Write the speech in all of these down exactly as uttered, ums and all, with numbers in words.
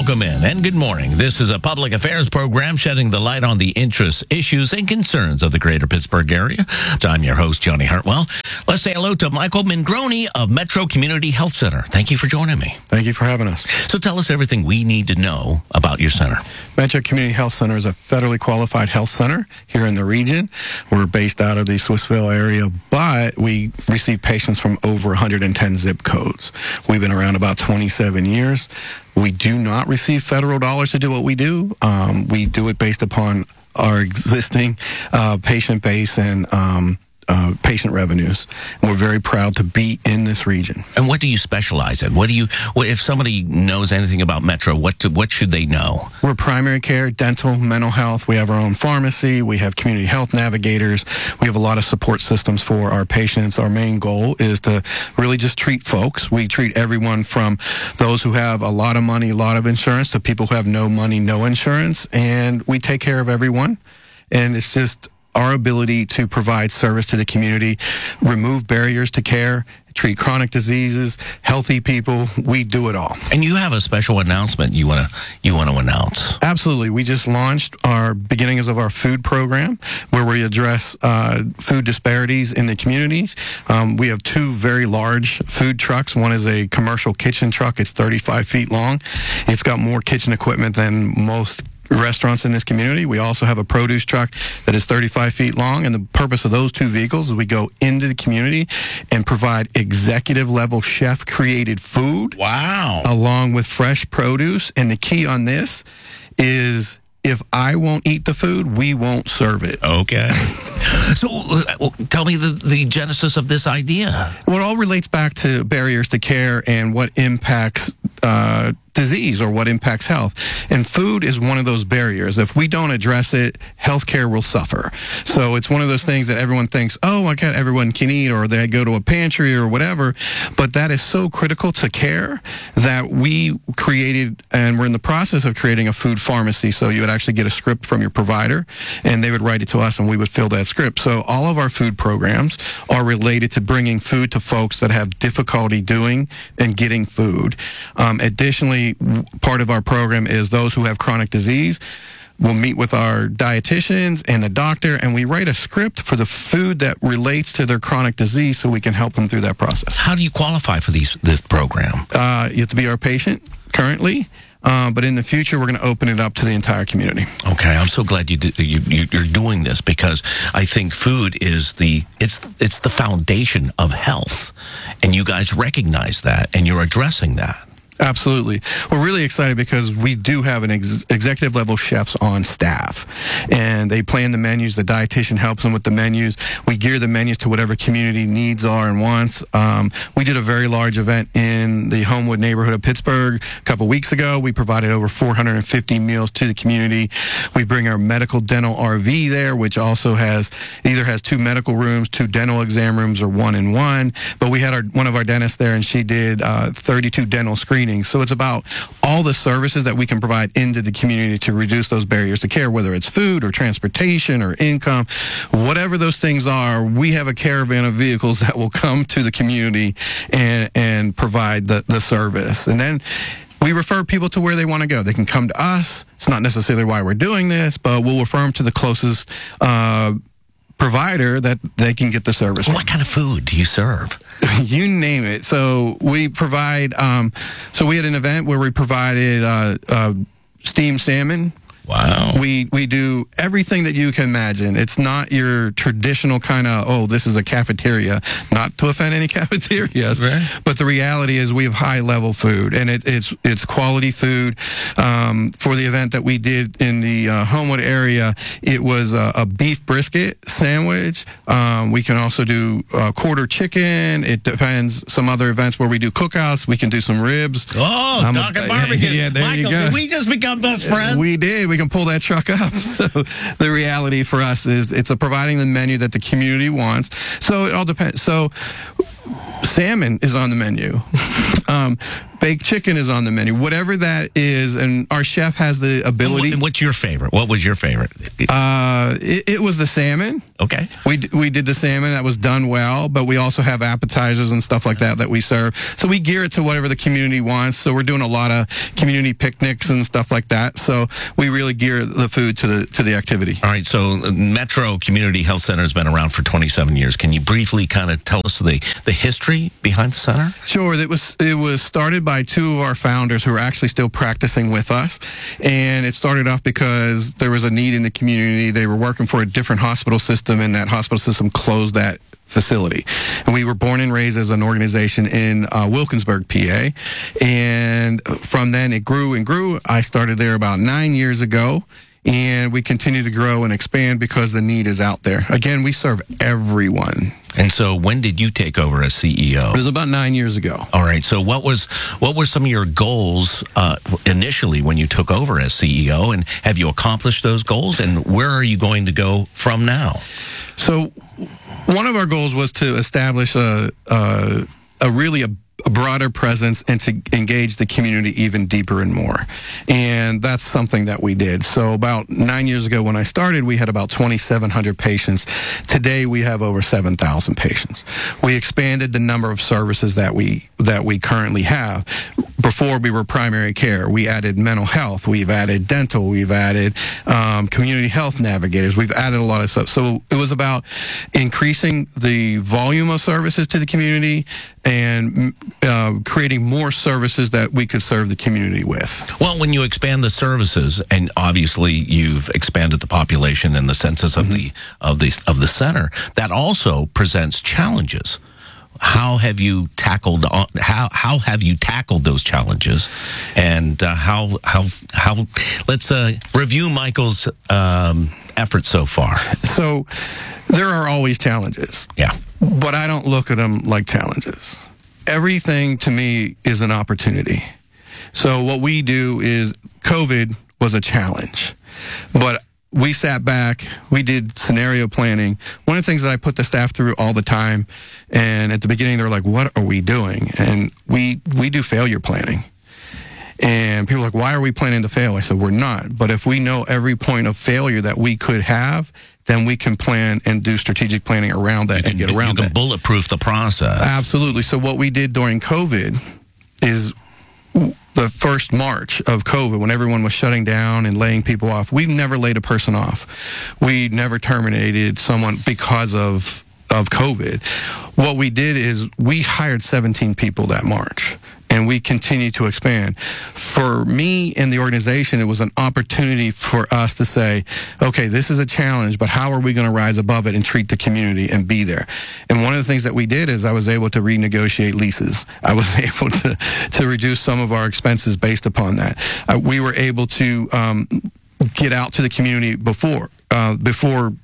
Welcome in and good morning. This is a public affairs program shedding the light on the interests, issues, and concerns of the greater Pittsburgh area. I'm your host, Johnny Hartwell. Let's say hello to Michael Mingroni of Metro Community Health Center. Thank you for joining me. Thank you for having us. So tell us everything we need to know about your center. Metro Community Health Center is a federally qualified health center here in the region. We're based out of the Swissville area, but we receive patients from over one hundred ten zip codes. We've been around about twenty-seven years. We do not receive federal dollars to do what we do. Um, we do it based upon our existing uh, patient base and um, uh, patient revenues. And we're very proud to be in this region. And what do you specialize in? What do you? What, if somebody knows anything about Metro, what to, what should they know? We're primary care, dental, mental health. We have our own pharmacy. We have community health navigators. We have a lot of support systems for our patients. Our main goal is to really just treat folks. We treat everyone from those who have a lot of money, a lot of insurance, to people who have no money, no insurance. And we take care of everyone. And it's just our ability to provide service to the community, remove barriers to care, treat chronic diseases, healthy people. We do it all. And you have a special announcement you want to you want to announce. Absolutely. We just launched our beginnings of our food program, where we address uh, food disparities in the community. Um, we have two very large food trucks. One is a commercial kitchen truck. It's thirty-five feet long. It's got more kitchen equipment than most restaurants in this community. We also have a produce truck that is thirty-five feet long, and the purpose of those two vehicles is we go into the community and provide executive level chef created food. Wow. Along with fresh produce. And the key on this is, if I won't eat the food, we won't serve it. Okay. So uh, tell me the, the genesis of this idea. Well, it all relates back to barriers to care and what impacts uh, disease or what impacts health. And food is one of those barriers. If we don't address it, healthcare will suffer. So it's one of those things that everyone thinks, oh, I got everyone can eat, or they go to a pantry or whatever. But that is so critical to care that we created, and we're in the process of creating, a food pharmacy. So you would actually get a script from your provider, and they would write it to us, and we would fill that script. So all of our food programs are related to bringing food to folks that have difficulty doing and getting food. Um, additionally, part of our program is those who have chronic disease. We'll meet with our dietitians and the doctor, and we write a script for the food that relates to their chronic disease so we can help them through that process. How do you qualify for these this program? Uh, you have to be our patient currently. Uh, but in the future, we're going to open it up to the entire community. Okay, I'm so glad you, do, you, you you're doing this, because I think food is the it's it's the foundation of health, and you guys recognize that, and you're addressing that. Absolutely. We're really excited because we do have an ex- executive level chefs on staff, and they plan the menus. The dietitian helps them with the menus. We gear the menus to whatever community needs are and wants. Um, we did a very large event in the Homewood neighborhood of Pittsburgh a couple weeks ago. We provided over four hundred fifty meals to the community. We bring our medical dental R V there, which also has either has two medical rooms, two dental exam rooms, or one in one. But we had our one of our dentists there, and she did uh, thirty-two dental screenings. So it's about all the services that we can provide into the community to reduce those barriers to care, whether it's food or transportation or income, whatever those things are. We have a caravan of vehicles that will come to the community and, and provide the, the service. And then we refer people to where they want to go. They can come to us. It's not necessarily why we're doing this, but we'll refer them to the closest uh, provider that they can get the service from. What kind of food do you serve? You name it. So we provide, um, so we had an event where we provided uh, uh, steamed salmon. Wow. We we do everything that you can imagine. It's not your traditional kind of, oh, this is a cafeteria. Not to offend any cafeterias, right. But the reality is we have high level food, and it, it's it's quality food. Um, for the event that we did in the uh, Homewood area, it was a, a beef brisket sandwich. Um, we can also do uh, quarter chicken. It depends. Some other events where we do cookouts, we can do some ribs. Oh, um, Doc and Barbecue. Yeah, there Michael, you go. Did we just become best friends? We did. We can pull that truck up. So the reality for us is it's a providing the menu that the community wants. So it all depends. So salmon is on the menu. um, baked chicken is on the menu. Whatever that is, and our chef has the ability. What's your favorite? What was your favorite? Uh, it, it was the salmon. Okay. We we did the salmon. That was done well, but we also have appetizers and stuff like that that we serve. So we gear it to whatever the community wants. So we're doing a lot of community picnics and stuff like that. So we really gear the food to the to the activity. All right. So Metro Community Health Center has been around for twenty-seven years. Can you briefly kind of tell us the, the history behind the center? Sure. It was it was started by two of our founders who are actually still practicing with us, and it started off because there was a need in the community. They were working for a different hospital system, and that hospital system closed that facility. And we were born and raised as an organization in uh, Wilkinsburg, P A. And from then it grew and grew. I started there about nine years ago. And we continue to grow and expand because the need is out there. Again, we serve everyone. And so when did you take over as C E O? It was about nine years ago. All right. So what was what were some of your goals uh, initially when you took over as C E O? And have you accomplished those goals? And where are you going to go from now? So one of our goals was to establish a, a, a really a a broader presence and to engage the community even deeper and more. And that's something that we did. So about nine years ago when I started, we had about twenty-seven hundred patients. Today we have over seven thousand patients. We expanded the number of services that we that we currently have. Before we were primary care, we added mental health, we've added dental, we've added um, community health navigators, we've added a lot of stuff. So it was about increasing the volume of services to the community and uh, creating more services that we could serve the community with. Well, when you expand the services, and obviously you've expanded the population and the census of mm-hmm. the of the of the center, that also presents challenges. How have you tackled how how have you tackled those challenges, and uh, how how how let's uh, review Michael's um, efforts so far. So there are always challenges. Yeah, but I don't look at them like challenges. Everything to me is an opportunity. So what we do is COVID was a challenge, but we sat back, we did scenario planning. One of the things that I put the staff through all the time, and at the beginning they were like, what are we doing? And we we do failure planning. And people are like, why are we planning to fail? I said, we're not. But if we know every point of failure that we could have, then we can plan and do strategic planning around that and get around that. You can bulletproof the process. Absolutely. So what we did during COVID is the first March of COVID, when everyone was shutting down and laying people off, we've never laid a person off. We never terminated someone because of of COVID. What we did is we hired seventeen people that March, and we continue to expand. For me and the organization, it was an opportunity for us to say, okay, this is a challenge, but how are we going to rise above it and treat the community and be there? And one of the things that we did is I was able to renegotiate leases. I was able to, to reduce some of our expenses based upon that. Uh, we were able to um, get out to the community before, uh, before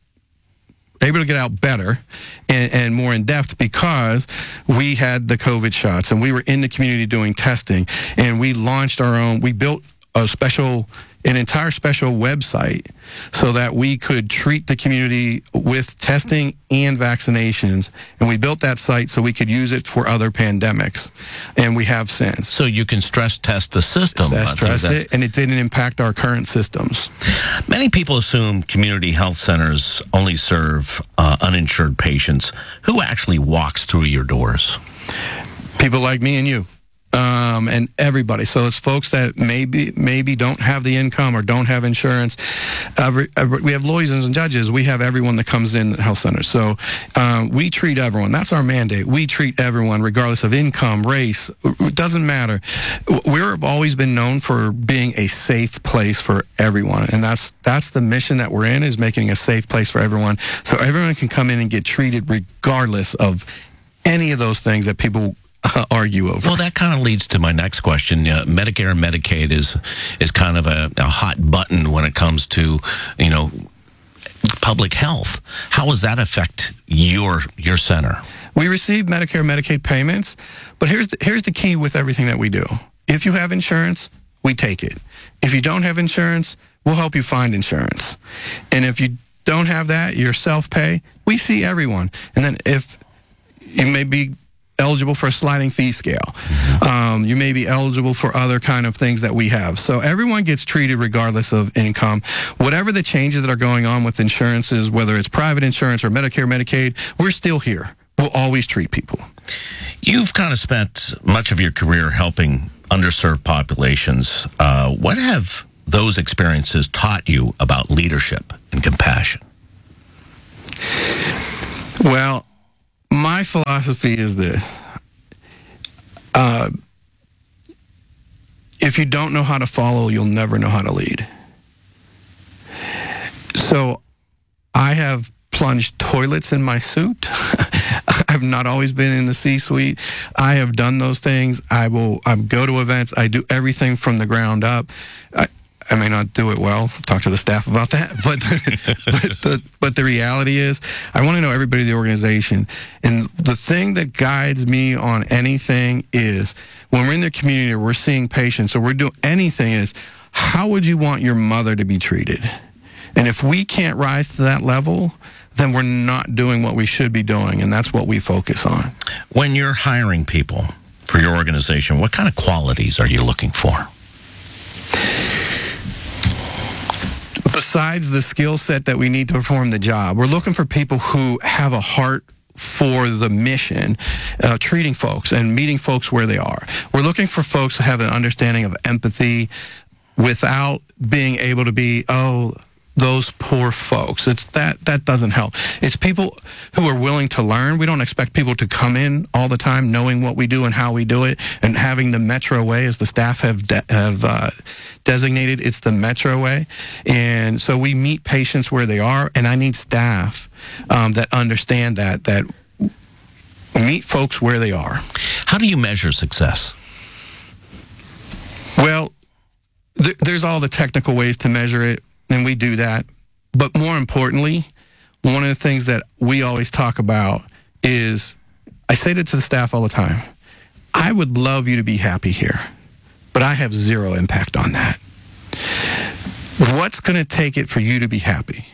able to get out better and, and more in depth because we had the COVID shots and we were in the community doing testing, and we launched our own, we built a special, an entire special website so that we could treat the community with testing and vaccinations. And we built that site so we could use it for other pandemics. And we have since. So you can stress test the system. Stress test it, and it didn't impact our current systems. Many people assume community health centers only serve uh, uninsured patients. Who actually walks through your doors? People like me and you. Um, and everybody. So it's folks that maybe maybe don't have the income or don't have insurance. Every, every, we have lawyers and judges. We have everyone that comes in the health center. So um, we treat everyone. That's our mandate. We treat everyone regardless of income, race. It doesn't matter. We've always been known for being a safe place for everyone. And that's that's the mission that we're in, is making a safe place for everyone. So everyone can come in and get treated regardless of any of those things that people Uh, argue over. Well, that kind of leads to my next question. Uh, Medicare and Medicaid is is kind of a, a hot button when it comes to, you know, public health. How does that affect your your center? We receive Medicare and Medicaid payments, but here's the, here's the key with everything that we do. If you have insurance, we take it. If you don't have insurance, we'll help you find insurance. And if you don't have that, you're self-pay, we see everyone. And then if you may be eligible for a sliding fee scale. Um, you may be eligible for other kind of things that we have. So everyone gets treated regardless of income. Whatever the changes that are going on with insurances, whether it's private insurance or Medicare, Medicaid, we're still here. We'll always treat people. You've kind of spent much of your career helping underserved populations. Uh, what have those experiences taught you about leadership and compassion? Well, my philosophy is this. Uh, if you don't know how to follow, you'll never know how to lead. So I have plunged toilets in my suit. I've not always been in the C-suite. I have done those things. I will I go to events. I do everything from the ground up. I, I may not do it well. Talk to the staff about that. But but, the, but the reality is, I want to know everybody in the organization. And the thing that guides me on anything is, when we're in the community or we're seeing patients or we're doing anything, is how would you want your mother to be treated? And if we can't rise to that level, then we're not doing what we should be doing. And that's what we focus on. When you're hiring people for your organization, what kind of qualities are you looking for? Besides the skill set that we need to perform the job, we're looking for people who have a heart for the mission, uh, treating folks and meeting folks where they are. We're looking for folks who have an understanding of empathy without being able to be, oh, those poor folks. It's that that doesn't help. It's people who are willing to learn. We don't expect people to come in all the time knowing what we do and how we do it, and having the Metro way, as the staff have de- have uh, designated. It's the Metro way. And so we meet patients where they are, and I need staff um, that understand that, that meet folks where they are. How do you measure success? Well, th- there's all the technical ways to measure it, and we do that. But more importantly, one of the things that we always talk about is, I say that to the staff all the time, I would love you to be happy here, but I have zero impact on that. What's going to take it for you to be happy?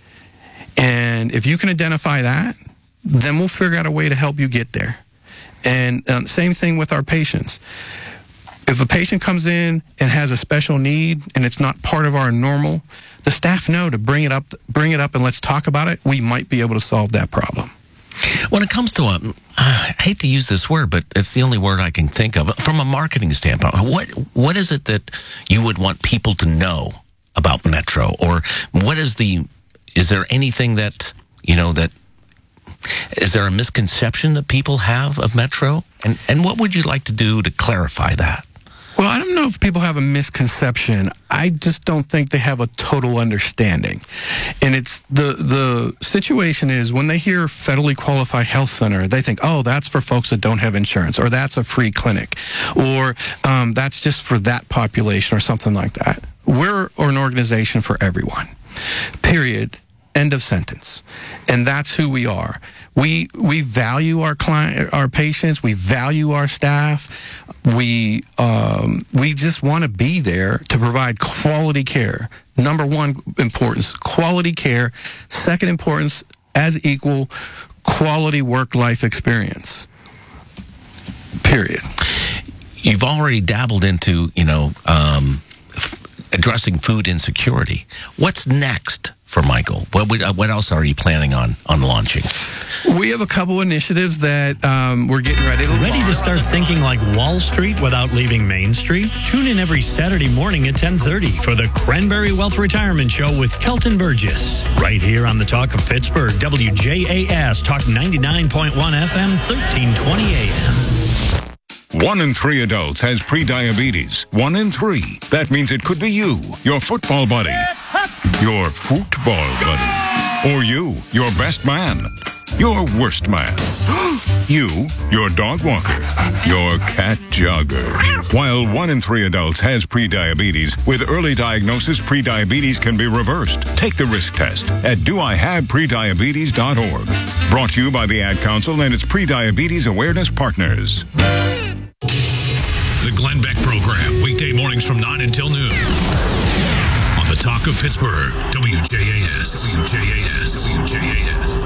And if you can identify that, then we'll figure out a way to help you get there. And um, same thing with our patients. If a patient comes in and has a special need and it's not part of our normal, the staff know to bring it up, bring it up and let's talk about it. We might be able to solve that problem. When it comes to a, I hate to use this word, but it's the only word I can think of. From a marketing standpoint, what what is it that you would want people to know about Metro? Or what is the, is there anything that, you know, that, is there a misconception that people have of Metro? And and what would you like to do to clarify that? Well, I don't know if people have a misconception. I just don't think they have a total understanding. And it's the the situation is, when they hear federally qualified health center, they think, oh, that's for folks that don't have insurance, or that's a free clinic, or um, that's just for that population, or something like that. We're an organization for everyone, period. End of sentence. And that's who we are. We we value our client, our patients. We value our staff. We um, we just want to be there to provide quality care. Number one importance, quality care. Second importance, as equal, quality work-life experience. Period. You've already dabbled into, you know, um, f- addressing food insecurity. What's next for Michael? What would, uh, what else are you planning on on launching? We have a couple initiatives that um, we're getting ready to Ready to start thinking like Wall Street without leaving Main Street? Tune in every Saturday morning at ten thirty for the Cranberry Wealth Retirement Show with Kelton Burgess. Right here on the Talk of Pittsburgh, W J A S, Talk ninety-nine point one F M, thirteen twenty A M. One in three adults has prediabetes. One in three. That means it could be you, your football buddy, your football buddy, or you, your best man, your worst man, you, your dog walker, your cat jogger. While one in three adults has prediabetes, with early diagnosis, prediabetes can be reversed. Take the risk test at do I have prediabetes dot org. Brought to you by the Ad Council and its prediabetes awareness partners. The Glenn Beck Program, weekday mornings from nine until noon. On the Talk of Pittsburgh, W J A S, W J A S, W J A S.